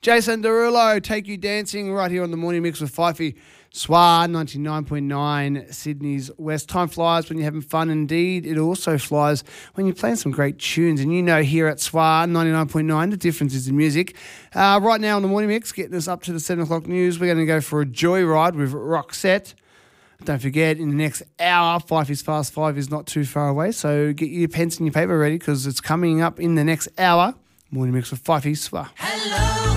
Jason Derulo, Take You Dancing, right here on the Morning Mix with Fifey. SWA 99.9, Sydney's West. Time flies when you're having fun. Indeed, it also flies when you're playing some great tunes. And you know here at SWA 99.9, the difference is the music. Right now on the Morning Mix, getting us up to the 7 o'clock news, we're going to go for a joyride with Roxette. Don't forget, in the next hour, Fifey's Fast Five is not too far away. So get your pens and your paper ready because it's coming up in the next hour. Morning Mix with Fifey SWA. Hello.